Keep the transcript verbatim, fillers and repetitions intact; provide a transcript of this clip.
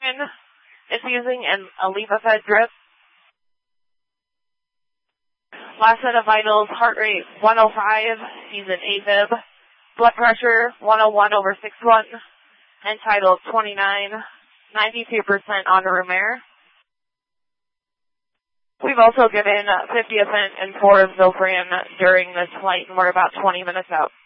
Zofran is using an Alevafed drip. Last set of vitals, heart rate one oh five, he's an AFib. Blood pressure one oh one over sixty-one, and tidal twenty-nine, ninety-two percent on room air. We've also given fifty percent and four of Zofran during this flight, and we're about twenty minutes out.